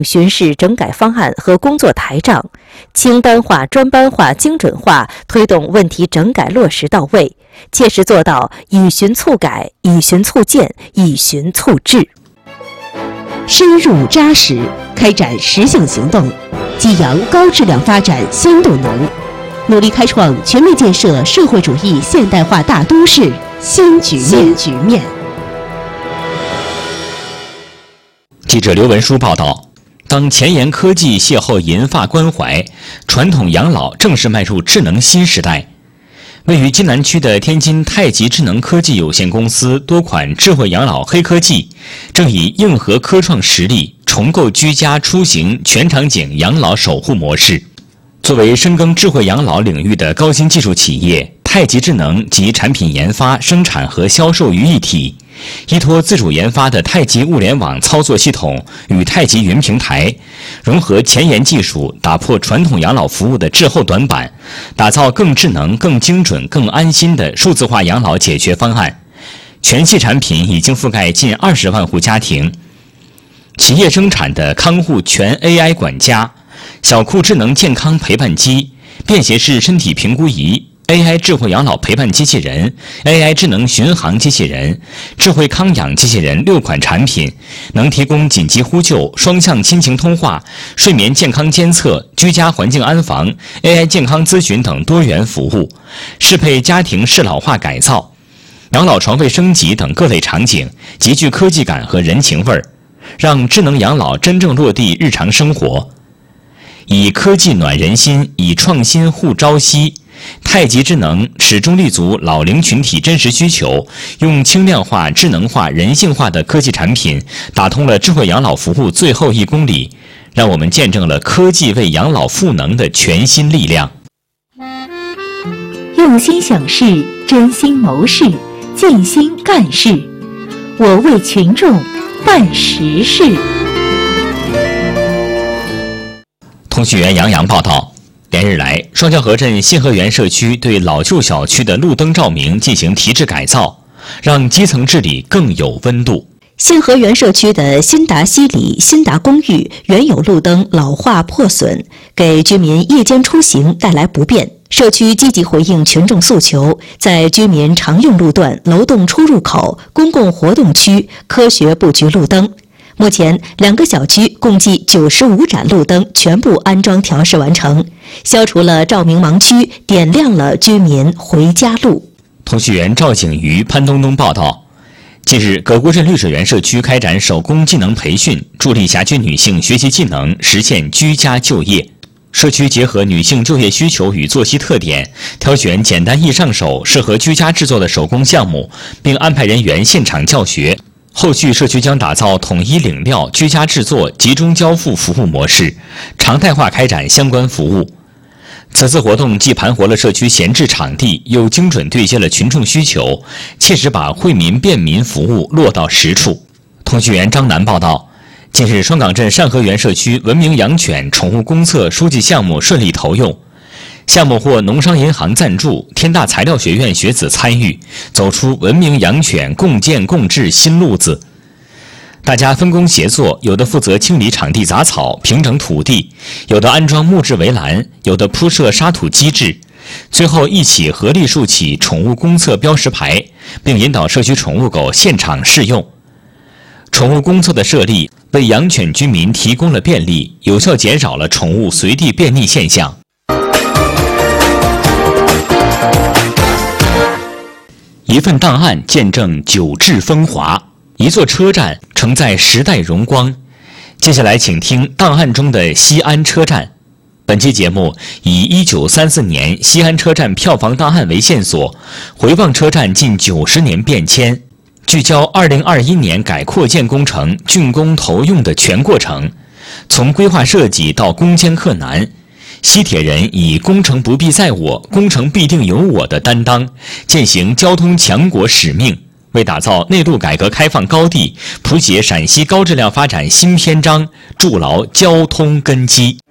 巡视整改方案和工作台账，清单化、专班化、精准化，推动问题整改落实到位，切实做到以循促改、以循促建、以循促治。 深入扎实，开展实性行动，激扬高质量发展新动能，努力开创全面建设社会主义现代化大都市新局面。 记者刘文书报道，当前沿科技邂逅银发关怀，传统养老正式迈入智能新时代。位于津南区的天津太极智能科技有限公司多款智慧养老黑科技，正以硬核科创实力重构居家出行全场景养老守护模式。作为深耕智慧养老领域的高新技术企业，太极智能集产品研发、生产和销售于一体，依托自主研发的太极物联网操作系统与太极云平台，融合前沿技术，打破传统养老服务的滞后短板，打造更智能、更精准、更安心的数字化养老解决方案。全系产品已经覆盖近20万户家庭。企业生产的康护全 AI 管家、小库智能健康陪伴机、便携式身体评估仪、AI 智慧养老陪伴机器人、AI 智能巡航机器人、智慧康养机器人6款产品，能提供紧急呼救、双向亲情通话、睡眠健康监测、居家环境安防、AI 健康咨询等多元服务，适配家庭适老化改造、养老床位升级等各类场景，极具科技感和人情味儿，让智能养老真正落地日常生活。以科技暖人心，以创新护朝夕。太极智能始终立足老龄群体真实需求，用轻量化、智能化、人性化的科技产品，打通了智慧养老服务最后1公里，让我们见证了科技为养老赋能的全新力量。 用心想事，真心谋事，尽心干事，我为群众办实事。 通讯员杨洋报道，连日来，双桥河镇新河园社区对老旧小区的路灯照明进行提质改造，让基层治理更有温度。 新河园社区的新达西里新达公寓原有路灯老化破损，给居民夜间出行带来不便。社区积极回应群众诉求，在居民常用路段、楼栋出入口、公共活动区科学布局路灯。目前2个小区共计95盏路灯全部安装调试完成，消除了照明盲区，点亮了居民回家路。 通讯员赵景瑜、潘东东报道，近日葛沽镇绿水园社区开展手工技能培训，助力辖区女性学习技能，实现居家就业。社区结合女性就业需求与作息特点，挑选简单易上手、适合居家制作的手工项目，并安排人员现场教学。后续社区将打造统一领料、居家制作、集中交付服务模式，常态化开展相关服务。此次活动既盘活了社区闲置场地，又精准对接了群众需求，切实把惠民便民服务落到实处。通讯员张楠报道，近日双岗镇善和园社区文明养犬宠物公测书记项目顺利投用，项目获农商银行赞助，天大材料学院学子参与，走出文明养犬共建共治新路子。大家分工协作，有的负责清理场地杂草、平整土地，有的安装木质围栏，有的铺设沙土机制，最后一起合力竖起宠物公测标识牌，并引导社区宠物狗现场试用。宠物公测的设立为养犬居民提供了便利，有效减少了宠物随地便溺现象。一份档案见证久治风华，一座车站承载时代荣光。接下来请听档案中的西安车站。本期节目以1934年西安车站票房档案为线索，回望车站近90年变迁，聚焦2021年改扩建工程竣工投用的全过程，从规划设计到攻坚克难，西铁人以工程不必在我，工程必定有我的担当，践行交通强国使命，为打造内陆改革开放高地，谱写陕西高质量发展新篇章，筑牢交通根基。